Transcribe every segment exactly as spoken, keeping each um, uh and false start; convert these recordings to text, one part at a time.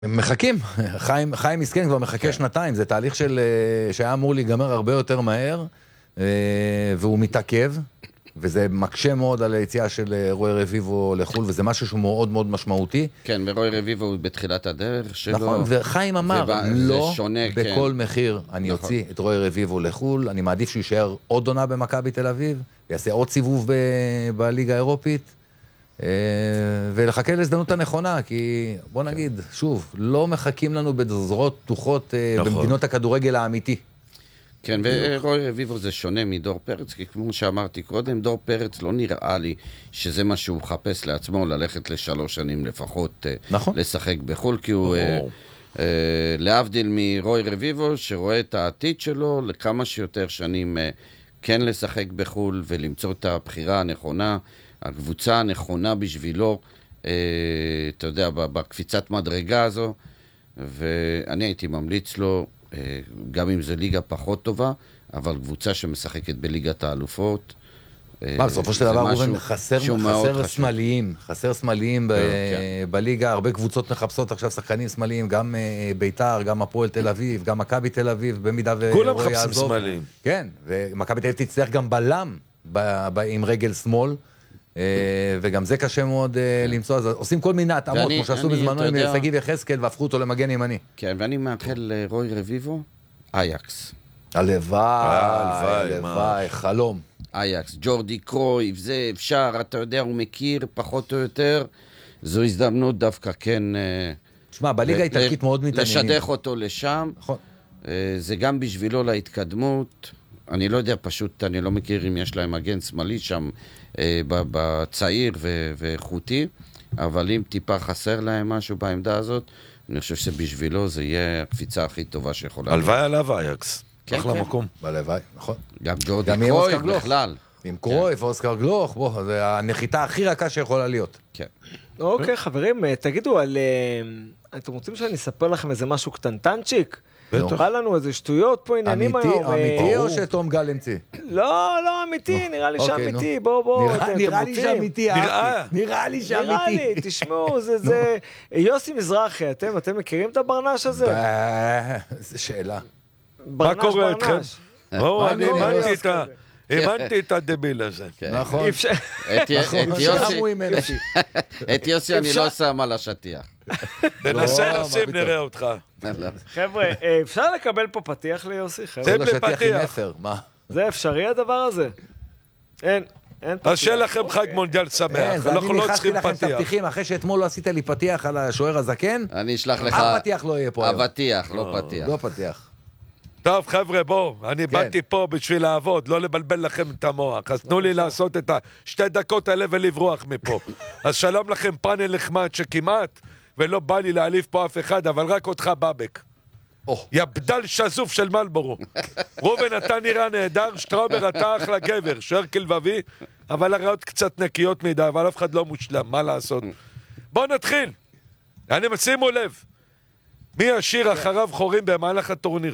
מחכים, חיים, חיים מסכן כבר מחכה שנתיים, זה תהליך של, שהיה אמור להיגמר הרבה יותר מהר, והוא מתעכב, וזה מקשה מאוד על היציאה של רוי רביבו לחול, וזה משהו שהוא מאוד מאוד משמעותי. כן, ורוי רביבו הוא בתחילת הדרך שלו. נכון, וחיים אמר, ובא, לא שונה, בכל כן. מחיר אני נכון. אוציא את רוי רביבו לחול, אני מעדיף שהוא יישאר עוד עונה במכבי תל אביב, יעשה עוד סיבוב ב- בליגה האירופית, ולחכה להזדמנות הנכונה, כי בוא נגיד, שוב, לא מחכים לנו בזרועות פתוחות נכון. במדינות הכדורגל האמיתי. כן, ורוי רביבו זה שונה מדור פרץ, כי כמו שאמרתי קודם, דור פרץ לא נראה לי שזה מה שהוא מחפש לעצמו, ללכת לשלוש שנים לפחות, נכון. לשחק בחול, כי הוא אה, להבדיל מרוי רביבו, שרואה את העתיד שלו, לכמה שיותר שנים אה, כן לשחק בחול, ולמצוא את הבחירה הנכונה, הקבוצה הנכונה בשבילו, אה, אתה יודע, בקפיצת מדרגה הזו, ואני הייתי ממליץ לו, אה, גם אם זו ליגה פחות טובה, אבל קבוצה שמשחקת בליגת האלופות. אה, מה, בסופו של דבר, רובן, חסר, חסר סמליים, חסר סמליים ב- כן. בליגה, הרבה קבוצות מחפשות עכשיו שחקנים סמליים, גם אה, ביתר, גם הפועל תל אביב, גם מכבי תל אביב, במידה כולם ורוי מחפשים יעזוב. סמליים. כן, ומכבי תל אביב תצטרך גם בלם ב- ב- עם רגל שמאל, אה, וגם זה קשה מאוד אה, למצוא, אז עושים כל מיני התאמות, ואני- כמו שעשו אני, בזמנו אתה עם יודע- שגיב יחזקאל, והפכו אותו למגן ימני. כן, ואני מאחל לרוי רביבו, אייקס. הלוואי, הלוואי, הלוואי, חלום. אייקס, ג'ורדי קרויף, זה אפשר, אתה יודע, הוא מכיר פחות או יותר, זו הזדמנות דווקא כן... אה, תשמע, בליגה ל- האיטלקית מאוד מתעניינים. לשדך אותו לשם, נכון. אה, זה גם בשבילו להתקדמות, אני לא יודע, פשוט אני לא מכיר אם יש להם מגן שמאלי שם אה, ב- בצעיר ו- ואיכותי, אבל אם טיפה חסר להם משהו בעמדה הזאת, אני חושב שבשבילו זה יהיה הקפיצה הכי טובה שיכולה. הלוואי עליו אייקס. כן, אחלה כן. מקום. בלוואי, נכון. גם ג'ורדי גם עם אוסקר קרויף גלוך. בכלל. עם קרויף, אוסקר גלוך, בוא, זה הנחיתה הכי רכה שיכולה להיות. כן. אוקיי, חברים, תגידו, על... אה, אתם רוצים שאני אספר לכם איזה משהו קטנטנצ'יק? בטח. בא לנו איזה שטויות פה עניינים אמיתי, היום. אה, אמיתי או שתום גל המציא? לא, לא אמיתי, נראה לי אוקיי, שאמיתי, בוא, בוא, נראה- אתם- נראה אתם לי רוצים? שאמיתי, נראה. אהבתי. נראה לי נראה שאמיתי. לי, תשמעו, זה, זה... יוסי מזרחי, אתם, אתם מכירים את הברנש הזה? אה, זו שאלה. מה ברנש, קורה ברנש. אתכם? או, מה אני קורה? הבנתי את ה- הבנתי את הדביל הזה. כן. נכון. אי אפשר... את י- נכון, את יוסי- שמו עם אמצי. את יוסי אני אפשר- לא שם על השטיח. ננסה לא, לשים, מה נראה אותך. חבר'ה, אה, אפשר לקבל פה פתיח ליוסי, חבר'ה? זה כל השטיח עם בפתיח. אפר, מה? זה אפשרי הדבר הזה? אין, אין אז שיהיה לכם חג מונדיאל כן, שמח. ואני אנחנו לא נכנסתי צריכים לכם את פתיח. הפתיחים, אחרי שאתמול לא עשית לי פתיח על השוער הזקן, אני אשלח לך... אף פתיח לא יהיה פה היום. אבטיח, לא פתיח. לא פתיח. טוב, חבר'ה, בואו, אני כן. באתי פה בשביל לעבוד, לא לבלבל לכם את המוח. אז תנו לי לעשות את השתי דקות האלה ולברוח מפה. אז שלום לכם, פאנל נחמד שכמעט, ולא בא לי להעליף פה אף אחד, אבל רק אותך בבק. או. יא בדל שזוף של מלבורו. רובן, אתה נראה נהדר, שטראובר, אתה אחלה גבר, שוער כלבבי, אבל הריאות קצת נקיות מדי, אבל אף אחד לא מושלם, מה לעשות? בואו נתחיל. אני שימו לב, מי ישיר אחריו חורים במהלך הטורניר?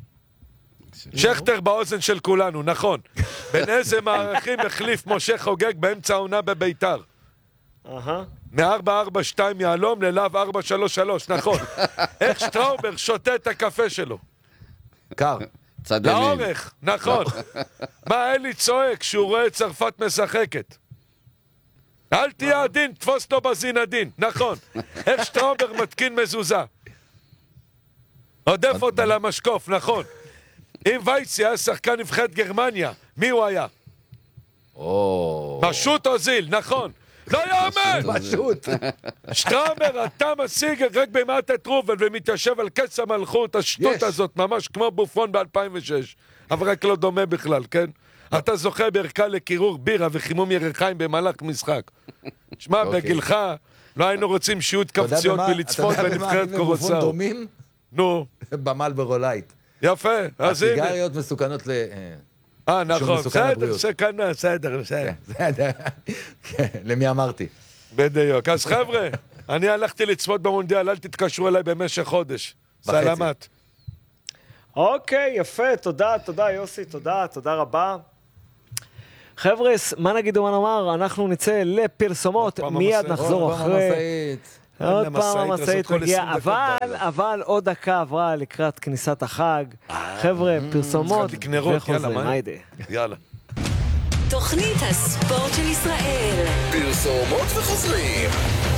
שכטר באוזן של כולנו, נכון. בין איזה מערכים החליף משה חוגג באמצע העונה בביתר? אהה. מ-ארבע ארבע שתיים יעלום ללאו ארבע שלוש שלוש, נכון. איך שטראובר שותה את הקפה שלו? קר. צד ימין. לאורך, נכון. מה אלי צועק כשהוא רואה את צרפת משחקת? אל תהיה עדין, תפוס לו בזין עדין, נכון. איך שטראובר מתקין מזוזה? עודף אותה למשקוף, נכון. אם וייצי היה שחקן נבחרת גרמניה, מי הוא היה? או. משוט אוזיל, נכון. לא יאמן! פשוט. שטראובר, אתה משיג רק במעט את רובן ומתיישב על כס המלכות, השטות יש. הזאת, ממש כמו בופון ב-אלפיים ושש. אבל רק לא דומה בכלל, כן? אתה זוכה בערכה לקירור בירה וחימום ירחיים במהלך משחק. שמע, אוקיי. בגילך לא היינו רוצים שיהיו אתה יודע התכווציות במה- ולצפות אתה יודע במה בנבחרת אני ובופון קורוסאו. דומים? נו, במלבורו לייט. יפה, אז הנה. הסיגריות מסוכנות ל... אה, נכון, מסוכן בסדר, לבריאות. סכנה, בסדר, בסדר. בסדר. כן, למי אמרתי? בדיוק. אז חבר'ה, אני הלכתי לצפות במונדיאל, אל תתקשרו אליי במשך חודש. בחצי. סלמת. אוקיי, יפה, תודה, תודה יוסי, תודה, תודה רבה. חבר'ה, מה נגיד ומה נאמר? אנחנו נצא לפרסומות, עוד פעם מיד המשאית. נחזור עוד פעם אחרי... המשאית. עוד למשאית, פעם לעשות המשאית כל מגיעה, עשרים דקות אבל, בערב. אבל עוד דקה עברה לקראת כניסת החג. חבר'ה, פרסומות צריך נרות, וחוזרים, יאללה, מה? היידה. יאללה. תוכנית הספורט של ישראל. פרסומות וחוזרים.